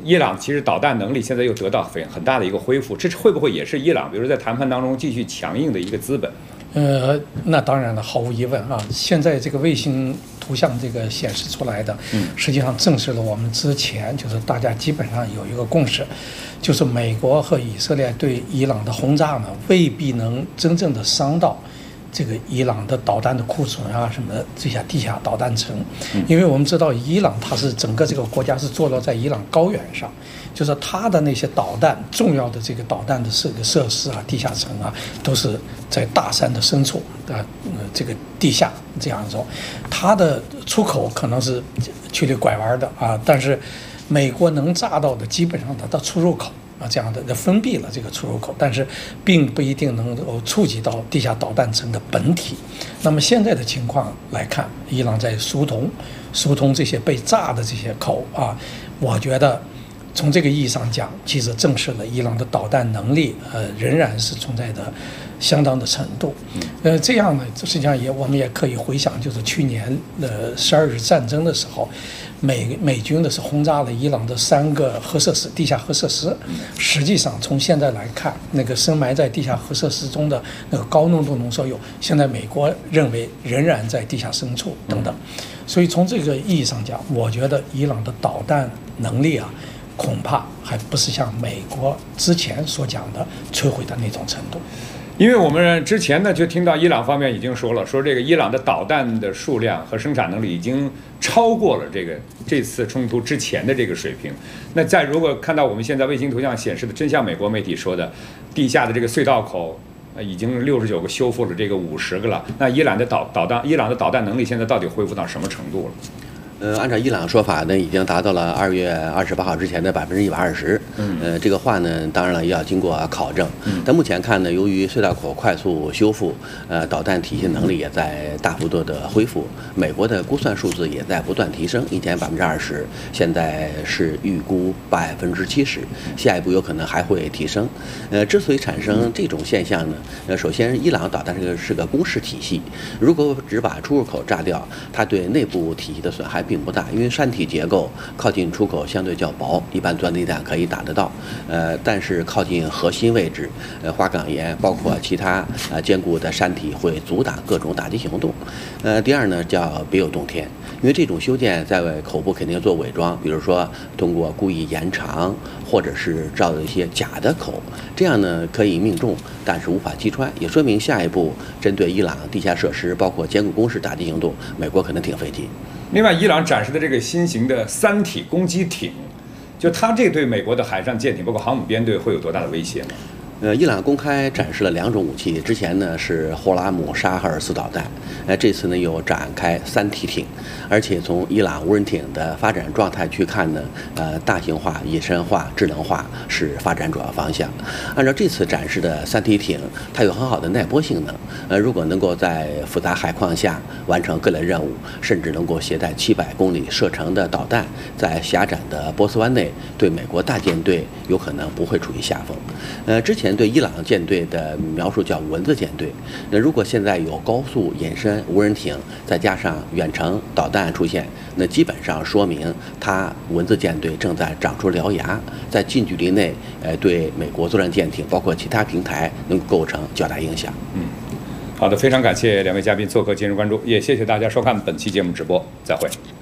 伊朗其实导弹能力现在又得到很大的一个恢复，这会不会也是伊朗，比如说在谈判当中继续强硬的一个资本？ 那当然了，毫无疑问啊，现在这个卫星图像这个显示出来的，实际上证实了我们之前就是大家基本上有一个共识，就是美国和以色列对伊朗的轰炸呢，未必能真正的伤到这个伊朗的导弹的库存啊，什么这些地下导弹层，因为我们知道伊朗它是整个这个国家是坐落在伊朗高原上，就是它的那些导弹重要的这个导弹的设施啊、地下层啊，都是在大山的深处啊，这个地下这样说，它的出口可能是曲里拐弯的啊，但是美国能炸到的基本上它的出入口。这样的封闭了这个出入口，但是并不一定能够触及到地下导弹层的本体。那么现在的情况来看，伊朗在疏通这些被炸的这些口啊，我觉得从这个意义上讲，其实证实了伊朗的导弹能力仍然是存在的相当的程度。这样呢，实际上我们也可以回想，就是去年12日战争的时候，美军的是轰炸了伊朗的3个核设施，地下核设施。实际上从现在来看，那个深埋在地下核设施中的那个高浓度浓缩铀，现在美国认为仍然在地下深处等等。所以从这个意义上讲，我觉得伊朗的导弹能力啊，恐怕还不是像美国之前所讲的摧毁的那种程度。 因为我们之前呢就听到伊朗方面已经说了，说这个伊朗的导弹的数量和生产能力已经超过了这次冲突之前的这个水平。那如果看到我们现在卫星图像显示的，真像美国媒体说的，地下的这个隧道口已经69个修复了这个50个了，那伊朗的导弹能力现在到底恢复到什么程度了？ 按照伊朗说法呢，已经达到了2月28号之前的120%。这个话呢，当然了要经过考证。但目前看呢，由于隧道口快速修复，导弹体系能力也在大幅度的恢复。美国的估算数字也在不断提升，以前20%，现在是预估70%，下一步有可能还会提升。之所以产生这种现象呢，首先伊朗导弹是个公式体系，如果只把出入口炸掉，它对内部体系的损害并不大，因为山体结构靠近出口相对较薄，一般钻地弹可以打得到。但是靠近核心位置，花岗岩包括其他坚固的山体会阻挡各种打击行动。第二呢，叫别有洞天，因为这种修建在口部肯定做伪装，比如说通过故意延长，或者是造一些假的口，这样呢可以命中，但是无法击穿，也说明下一步针对伊朗地下设施，包括坚固工事打击行动，美国可能挺费劲。 另外，伊朗展示的这个新型的3体攻击艇，就它这对美国的海上舰艇，包括航母编队，会有多大的威胁呢？ 伊朗公开展示了2种武器，之前呢是霍拉姆沙赫尔斯导弹，这次呢又展开3体艇，而且从伊朗无人艇的发展状态去看呢，大型化、野生化、智能化是发展主要方向。按照这次展示的3体艇，它有很好的耐波性能，如果能够在复杂海况下完成各类任务，甚至能够携带700公里射程的导弹，在狭窄的波斯湾内，对美国大舰队有可能不会处于下风。之前对伊朗舰队的描述叫蚊子舰队，那如果现在有高速隐身无人艇，再加上远程导弹出现，那基本上说明它蚊子舰队正在长出獠牙，在近距离内对美国作战舰艇包括其他平台能够构成较大影响。 好的，非常感谢2位嘉宾做客今日关注，也谢谢大家收看本期节目直播，再会。